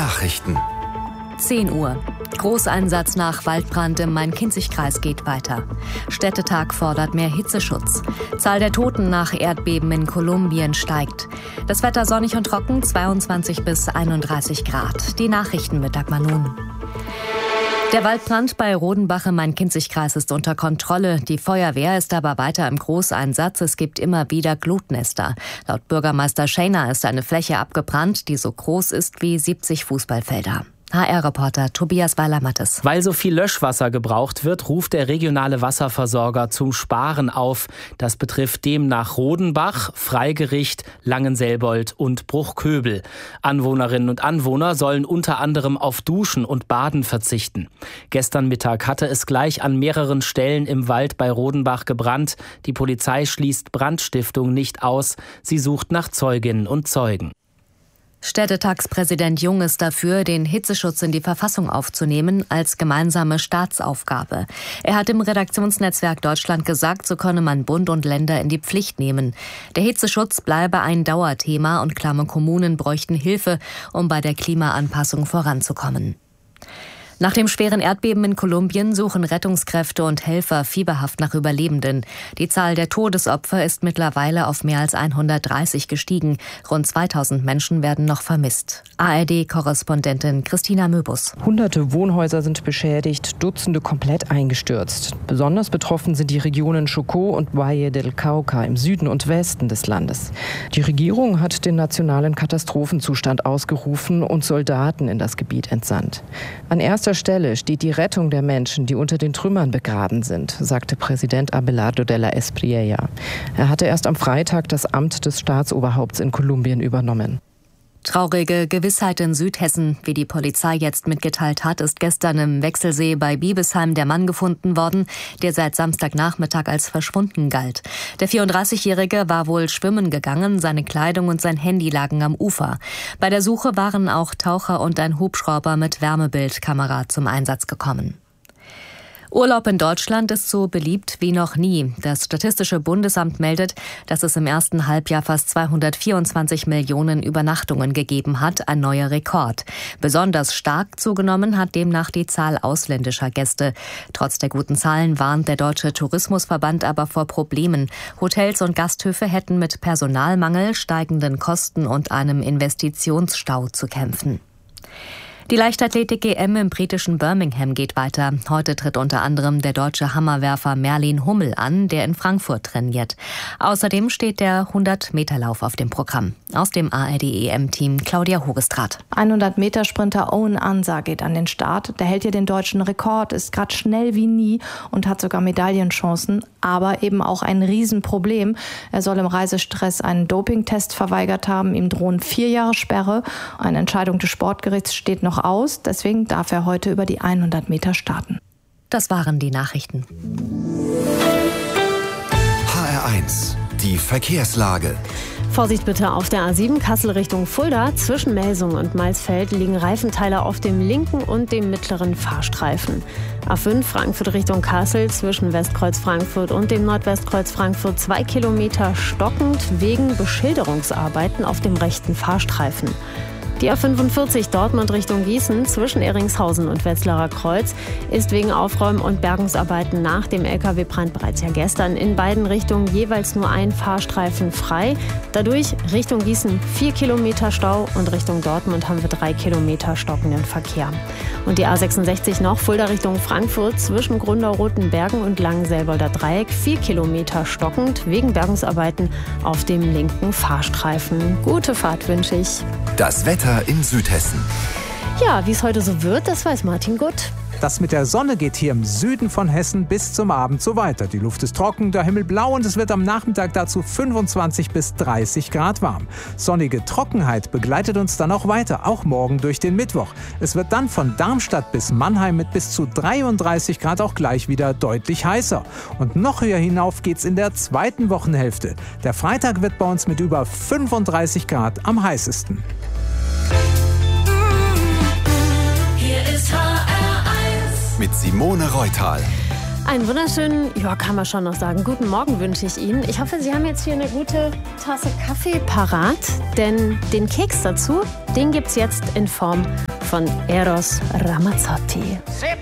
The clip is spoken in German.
Nachrichten. 10 Uhr. Großeinsatz nach Waldbrand im Main-Kinzig-Kreis geht weiter. Städtetag fordert mehr Hitzeschutz. Zahl der Toten nach Erdbeben in Kolumbien steigt. Das Wetter sonnig und trocken, 22 bis 31 Grad. Die Nachrichten mit Dagmar Nun. Der Waldbrand bei Rodenbach im Main-Kinzig-Kreis ist unter Kontrolle. Die Feuerwehr ist aber weiter im Großeinsatz. Es gibt immer wieder Glutnester. Laut Bürgermeister Schäner ist eine Fläche abgebrannt, die so groß ist wie 70 Fußballfelder. HR-Reporter Tobias Weiler-Mattes. Weil so viel Löschwasser gebraucht wird, ruft der regionale Wasserversorger zum Sparen auf. Das betrifft demnach Rodenbach, Freigericht, Langenselbold und Bruchköbel. Anwohnerinnen und Anwohner sollen unter anderem auf Duschen und Baden verzichten. Gestern Mittag hatte es gleich an mehreren Stellen im Wald bei Rodenbach gebrannt. Die Polizei schließt Brandstiftung nicht aus. Sie sucht nach Zeuginnen und Zeugen. Städtetagspräsident Jung ist dafür, den Hitzeschutz in die Verfassung aufzunehmen als gemeinsame Staatsaufgabe. Er hat im Redaktionsnetzwerk Deutschland gesagt, so könne man Bund und Länder in die Pflicht nehmen. Der Hitzeschutz bleibe ein Dauerthema und klamme Kommunen bräuchten Hilfe, um bei der Klimaanpassung voranzukommen. Nach dem schweren Erdbeben in Kolumbien suchen Rettungskräfte und Helfer fieberhaft nach Überlebenden. Die Zahl der Todesopfer ist mittlerweile auf mehr als 130 gestiegen. Rund 2000 Menschen werden noch vermisst. ARD-Korrespondentin Christina Möbus. Hunderte Wohnhäuser sind beschädigt, Dutzende komplett eingestürzt. Besonders betroffen sind die Regionen Chocó und Valle del Cauca im Süden und Westen des Landes. Die Regierung hat den nationalen Katastrophenzustand ausgerufen und Soldaten in das Gebiet entsandt. An erster Stelle steht die Rettung der Menschen, die unter den Trümmern begraben sind, sagte Präsident Abelardo de la Espriella. Er hatte erst am Freitag das Amt des Staatsoberhaupts in Kolumbien übernommen. Traurige Gewissheit in Südhessen. Wie die Polizei jetzt mitgeteilt hat, ist gestern im Wechselsee bei Biebesheim der Mann gefunden worden, der seit Samstagnachmittag als verschwunden galt. Der 34-Jährige war wohl schwimmen gegangen, seine Kleidung und sein Handy lagen am Ufer. Bei der Suche waren auch Taucher und ein Hubschrauber mit Wärmebildkamera zum Einsatz gekommen. Urlaub in Deutschland ist so beliebt wie noch nie. Das Statistische Bundesamt meldet, dass es im ersten Halbjahr fast 224 Millionen Übernachtungen gegeben hat, ein neuer Rekord. Besonders stark zugenommen hat demnach die Zahl ausländischer Gäste. Trotz der guten Zahlen warnt der Deutsche Tourismusverband aber vor Problemen. Hotels und Gasthöfe hätten mit Personalmangel, steigenden Kosten und einem Investitionsstau zu kämpfen. Die Leichtathletik-EM im britischen Birmingham geht weiter. Heute tritt unter anderem der deutsche Hammerwerfer Merlin Hummel an, der in Frankfurt trainiert. Außerdem steht der 100-Meter-Lauf auf dem Programm. Aus dem ARD-EM-Team Claudia Hogestraat. 100-Meter-Sprinter Owen Ansah geht an den Start. Der hält hier den deutschen Rekord, ist gerade schnell wie nie und hat sogar Medaillenchancen, aber eben auch ein Riesenproblem. Er soll im Reisestress einen Dopingtest verweigert haben. Ihm drohen 4 Jahre Sperre. Eine Entscheidung des Sportgerichts steht noch aus. Deswegen darf er heute über die 100 Meter starten. Das waren die Nachrichten. HR1, die Verkehrslage. Vorsicht bitte auf der A7 Kassel Richtung Fulda. Zwischen Melsungen und Maisfeld liegen Reifenteile auf dem linken und dem mittleren Fahrstreifen. A5 Frankfurt Richtung Kassel zwischen Westkreuz Frankfurt und dem Nordwestkreuz Frankfurt 2 Kilometer stockend wegen Beschilderungsarbeiten auf dem rechten Fahrstreifen. Die A45 Dortmund Richtung Gießen zwischen Ehringshausen und Wetzlarer Kreuz ist wegen Aufräum- und Bergungsarbeiten nach dem Lkw-Brand bereits ja gestern in beiden Richtungen jeweils nur ein Fahrstreifen frei. Dadurch Richtung Gießen 4 Kilometer Stau und Richtung Dortmund haben wir 3 Kilometer stockenden Verkehr. Und die A66 noch Fulda Richtung Frankfurt zwischen Gründau-Rotenbergen und Langenselbolder Dreieck 4 Kilometer stockend wegen Bergungsarbeiten auf dem linken Fahrstreifen. Gute Fahrt wünsche ich. Das Wetter in Südhessen. Ja, wie es heute so wird, das weiß Martin Gutt. Das mit der Sonne geht hier im Süden von Hessen bis zum Abend so weiter. Die Luft ist trocken, der Himmel blau und es wird am Nachmittag dazu 25 bis 30 Grad warm. Sonnige Trockenheit begleitet uns dann auch weiter, auch morgen durch den Mittwoch. Es wird dann von Darmstadt bis Mannheim mit bis zu 33 Grad auch gleich wieder deutlich heißer. Und noch höher hinauf geht's in der zweiten Wochenhälfte. Der Freitag wird bei uns mit über 35 Grad am heißesten. Hier ist HR1 mit Simone Reutal. Einen wunderschönen, ja, kann man schon noch sagen, guten Morgen wünsche ich Ihnen. Ich hoffe, Sie haben jetzt hier eine gute Tasse Kaffee parat, denn den Keks dazu, den gibt's jetzt in Form von Eros Ramazzotti.